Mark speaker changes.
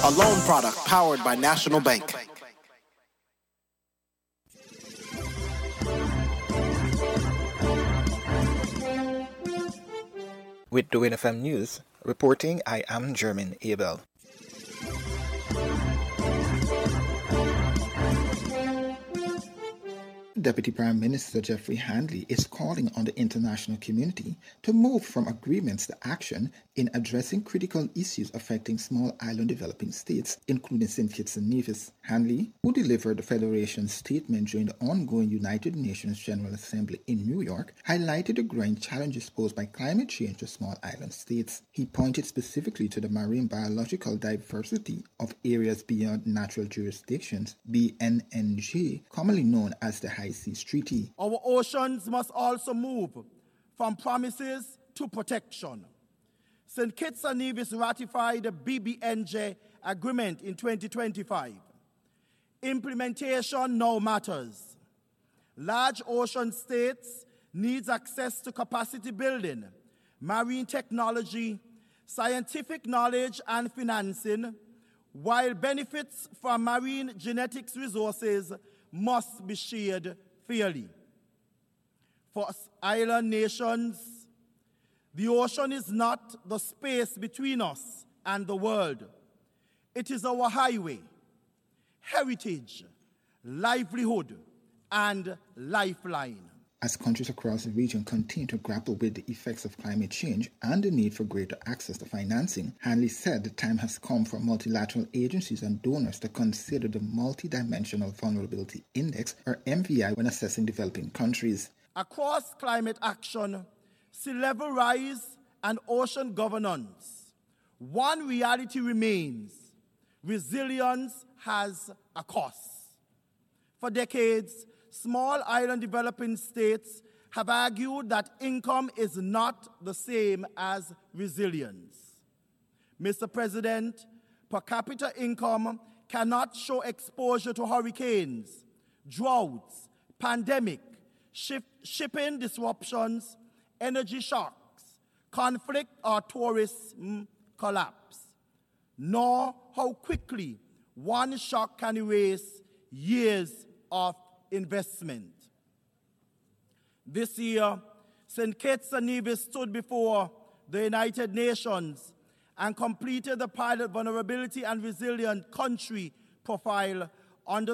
Speaker 1: a loan product powered by National Bank.
Speaker 2: With the Win FM News, reporting, I am Jermaine Abel. Deputy Prime Minister Geoffrey Handley is calling on the international community to move from agreements to action in addressing critical issues affecting small island developing states, including St. Kitts and Nevis. Handley, who delivered the Federation's statement during the ongoing United Nations General Assembly in New York, highlighted the growing challenges posed by climate change to small island states. He pointed specifically to the marine biological diversity of areas beyond natural jurisdictions, BNNJ, commonly known as the High Seas Treaty.
Speaker 3: Our oceans must also move from promises to protection. St. Kitts and Nevis ratified the BBNJ agreement in 2025. Implementation now matters. Large ocean states need access to capacity building, marine technology, scientific knowledge and financing, while benefits from marine genetics resources must be shared fairly. For island nations, the ocean is not the space between us and the world. It is our highway, heritage, livelihood, and lifeline.
Speaker 2: As countries across the region continue to grapple with the effects of climate change and the need for greater access to financing, Handley said the time has come for multilateral agencies and donors to consider the Multidimensional Vulnerability Index, or MVI, when assessing developing countries.
Speaker 3: Across climate action, sea level rise, and ocean governance, one reality remains: resilience has a cost. For decades, small island developing states have argued that income is not the same as resilience. Mr. President, per capita income cannot show exposure to hurricanes, droughts, pandemic, shipping disruptions, energy shocks, conflict, or tourism collapse, nor how quickly one shock can erase years of investment. This year, St. Kitts and Nevis stood before the United Nations and completed the pilot vulnerability and resilient country profile under